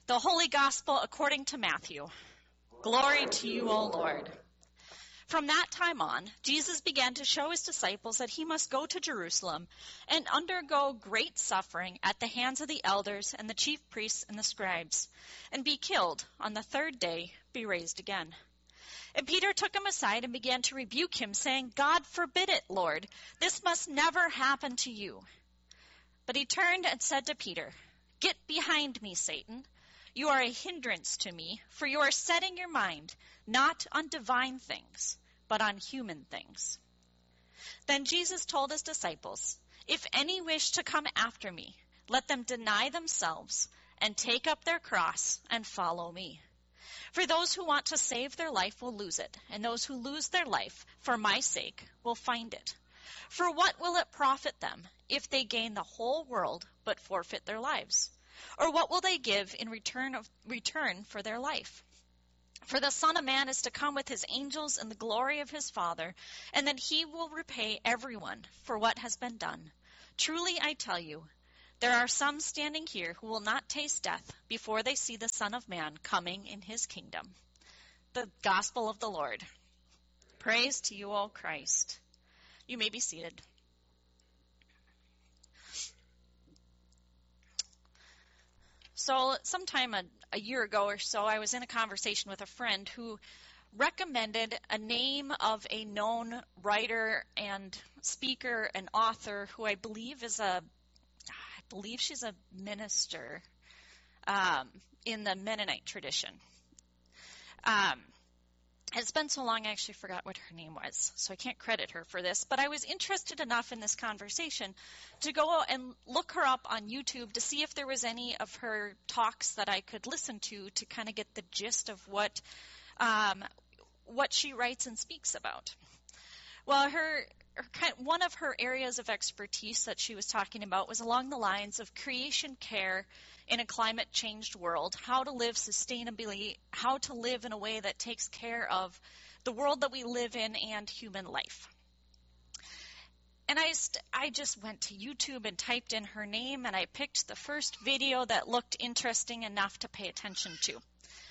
The Holy Gospel according to Matthew. Glory to you, O Lord. From that time on, Jesus began to show his disciples that he must go to Jerusalem and undergo great suffering at the hands of the elders and the chief priests and the scribes, and be killed, on the third day be raised again. And Peter took him aside and began to rebuke him, saying, God forbid it, Lord. This must never happen to you. But he turned and said to Peter, Get behind me, Satan. You are a hindrance to me, for you are setting your mind not on divine things, but on human things. Then Jesus told his disciples, If any wish to come after me, let them deny themselves and take up their cross and follow me. For those who want to save their life will lose it, and those who lose their life for my sake will find it. For what will it profit them if they gain the whole world but forfeit their lives? Or what will they give in return for their life? For the Son of Man is to come with his angels in the glory of his Father, and then he will repay everyone for what has been done. Truly I tell you, there are some standing here who will not taste death before they see the Son of Man coming in his kingdom. The Gospel of the Lord. Praise to you, O Christ. You may be seated. So sometime a year ago or so, I was in a conversation with a friend who recommended a name of a known writer and speaker and author who I believe she's a minister in the Mennonite tradition. It's been so long I actually forgot what her name was, so I can't credit her for this. But I was interested enough in this conversation to go and look her up on YouTube to see if there was any of her talks that I could listen to kind of get the gist of what she writes and speaks about. Well, one of her areas of expertise that she was talking about was along the lines of creation care in a climate-changed world, how to live sustainably, how to live in a way that takes care of the world that we live in and human life. And I just went to YouTube and typed in her name, and I picked the first video that looked interesting enough to pay attention to.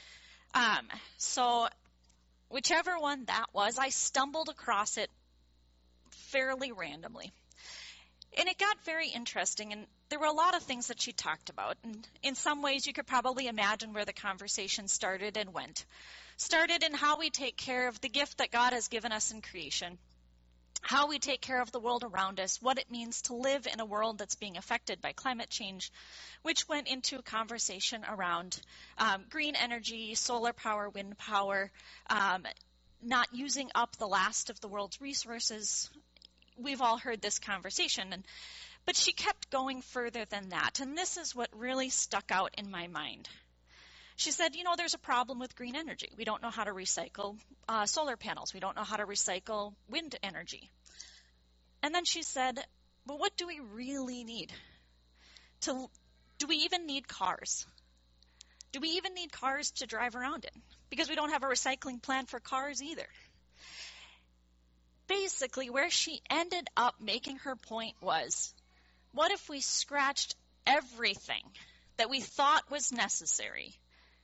So whichever one that was, I stumbled across it fairly randomly. And it got very interesting, and there were a lot of things that she talked about. And in some ways, you could probably imagine where the conversation started and went. Started in how we take care of the gift that God has given us in creation, how we take care of the world around us, what it means to live in a world that's being affected by climate change, which went into a conversation around green energy, solar power, wind power, not using up the last of the world's resources. We've all heard this conversation, but she kept going further than that, and this is what really stuck out in my mind. She said, there's a problem with green energy. We don't know how to recycle solar panels. We don't know how to recycle wind energy. And then she said, well, what do we really need? Do we even need cars? Do we even need cars to drive around in? Because we don't have a recycling plan for cars either. Basically, where she ended up making her point was, what if we scratched everything that we thought was necessary,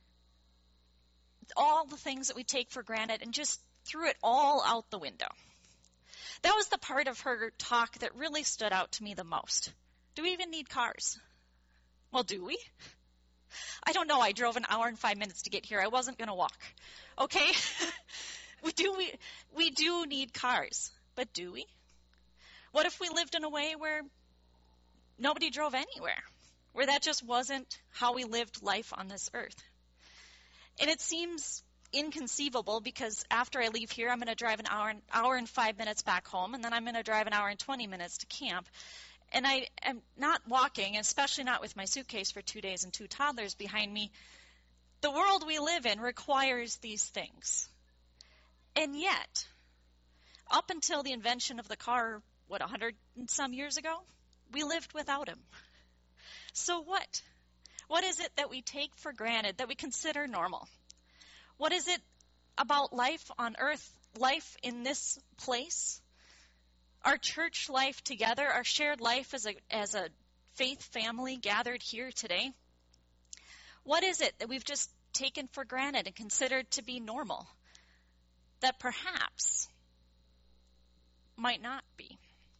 all the things that we take for granted, and just threw it all out the window? That was the part of her talk that really stood out to me the most. Do we even need cars? Well, do we? I don't know. I drove an hour and 5 minutes to get here. I wasn't going to walk. Okay? We do need cars, but do we? What if we lived in a way where nobody drove anywhere, where that just wasn't how we lived life on this earth? And it seems inconceivable because after I leave here, I'm going to drive an hour and 5 minutes back home, and then I'm going to drive an hour and 20 minutes to camp. And I am not walking, especially not with my suitcase for 2 days and 2 toddlers behind me. The world we live in requires these things. And yet, up until the invention of the car, 100 and some years ago, we lived without him. So what? What is it that we take for granted, that we consider normal? What is it about life on earth, life in this place, our church life together, our shared life as a faith family gathered here today? What is it that we've just taken for granted and considered to be normal that perhaps might not be?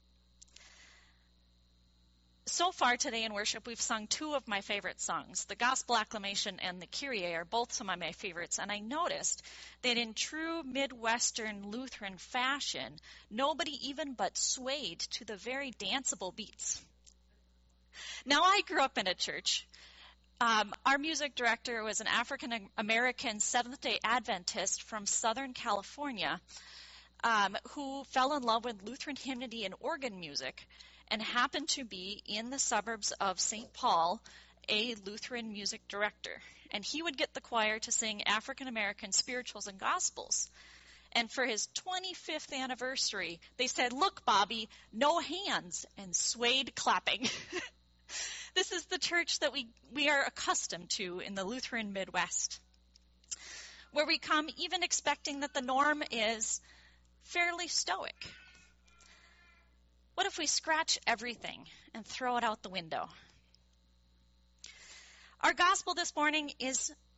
So far today in worship, we've sung two of my favorite songs. The Gospel Acclamation and the Kyrie are both some of my favorites, and I noticed that in true Midwestern Lutheran fashion, nobody even but swayed to the very danceable beats. Now, I grew up in a church. Our music director was an African-American Seventh-day Adventist from Southern California who fell in love with Lutheran hymnody and organ music, and happened to be in the suburbs of St. Paul, a Lutheran music director. And he would get the choir to sing African American spirituals and gospels. And for his 25th anniversary, they said, "Look, Bobby, no hands," and swayed clapping. This is the church that we are accustomed to in the Lutheran Midwest, where we come even expecting that the norm is fairly stoic. What if we scratch everything and throw it out the window? Our gospel this morning is